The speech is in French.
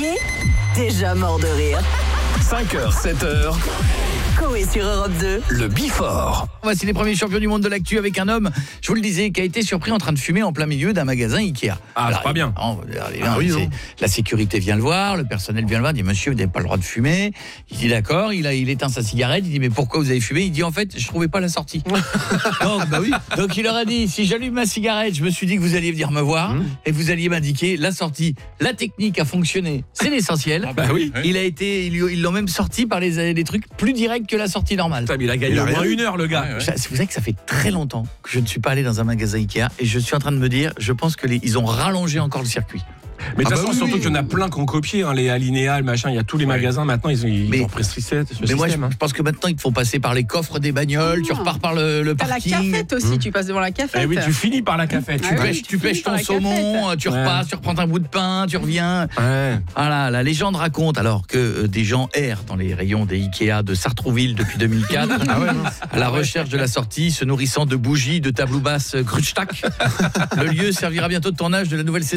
réveillé, déjà mort de rire. 5h, 7h, Coé sur Europe 2. le Before. Voici les premiers champions du monde de l'actu avec un homme, je vous le disais, qui a été surpris en train de fumer en plein milieu d'un magasin Ikea. Ah, c'est pas bien. La sécurité vient le voir, le personnel vient le voir, dit monsieur, vous n'avez pas le droit de fumer. Il dit d'accord, il éteint sa cigarette, il dit mais pourquoi vous avez fumé? Il dit en fait, je trouvais pas la sortie. Donc il leur a dit, si j'allume ma cigarette, je me suis dit que vous alliez venir me voir et vous alliez m'indiquer la sortie. La technique a fonctionné, c'est l'essentiel. Ils l'ont même sorti par les trucs plus directs que la sortie normale. Putain, mais il a gagné au moins une heure, le gars. Vous savez que ça fait très longtemps que je ne suis pas allé dans un magasin Ikea et je suis en train de me dire, je pense que ils ont rallongé encore le circuit. Mais de toute façon, surtout qu'il y en a plein qui ont copié, les Alinéa, le machin, il y a tous les magasins maintenant, ils ont pris ce système. Mais moi, je pense que maintenant, ils te font passer par les coffres des bagnoles, tu repars par le T'as parking. la cafette aussi, tu passes devant la cafette. Eh oui, tu finis par la cafette. Tu pêches ton saumon, tu repasses, tu reprends un bout de pain, tu reviens. Ouais. Voilà, la légende raconte alors que des gens errent dans les rayons des Ikea de Sartrouville depuis 2004 à la recherche de la sortie, se nourrissant de bougies, de tableaux basses Krutschtak. Le lieu servira bientôt de tournage de la nouvelle saison